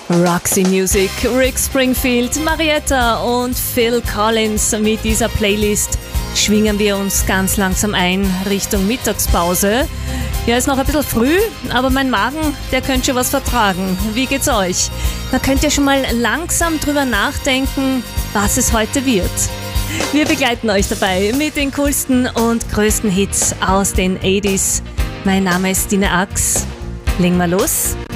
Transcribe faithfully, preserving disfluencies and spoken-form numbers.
Roxy Music, Rick Springfield, Marietta und Phil Collins. Mit dieser Playlist schwingen wir uns ganz langsam ein Richtung Mittagspause. Ja, ist noch ein bisschen früh, aber mein Magen, der könnte schon was vertragen. Wie geht's euch? Da könnt ihr schon mal langsam drüber nachdenken, was es heute wird. Wir begleiten euch dabei mit den coolsten und größten Hits aus den achtziger. Mein Name ist Dina Ax. Legen wir los.